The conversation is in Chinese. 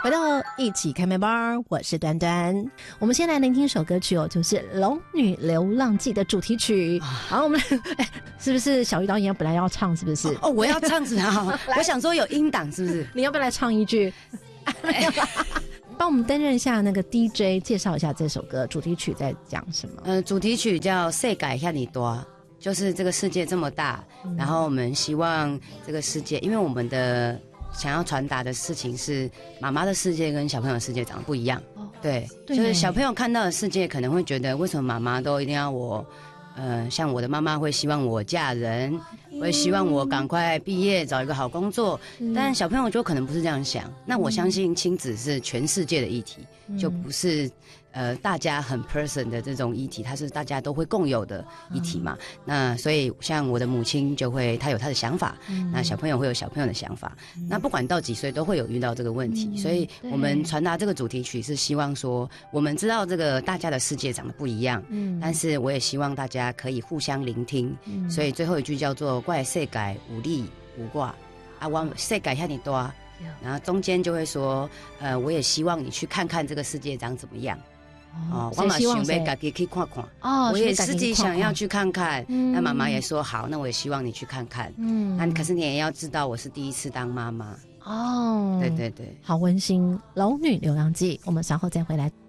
回到一起开麦吧，我是端端。我们先来聆听一首歌曲哦，就是《龙女流浪记》的主题曲。好，我们是不是小鱼导演本来要唱？是不是？ 哦，我要唱是吧？我想说有音档是不是？ 你要不要来唱一句？帮我们担任一下那个 DJ， 介绍一下这首歌主题曲在讲什么？ 主题曲叫《世界遐尼大》，就是这个世界这么大，然后我们希望这个世界，因为我们的想要传达的事情是妈妈的世界跟小朋友的世界长得不一样。对，就是小朋友看到的世界可能会觉得，为什么妈妈都一定要我？像我的妈妈会希望我嫁人，会希望我赶快毕业找一个好工作，但小朋友就可能不是这样想。那我相信亲子是全世界的议题，就不是大家很 person 的这种议题，它是大家都会共有的议题嘛。那所以像我的母亲就会，她有她的想法，那小朋友会有小朋友的想法，那不管到几岁都会有遇到这个问题。所以我们传达这个主题曲是希望说，我们知道这个大家的世界长得不一样，但是我也希望大家可以互相聆听。所以最后一句叫做怪世界有你有我啊，我世界遐尼大，然后中间就会说我也希望你去看看这个世界长怎么样。我也想要自己去看看。我也自己想要去看看。那妈妈也说好，那我也希望你去看看。那可是你也要知道，我是第一次当妈妈。对对对， 好温馨。龙女流浪记，我们稍后再回来。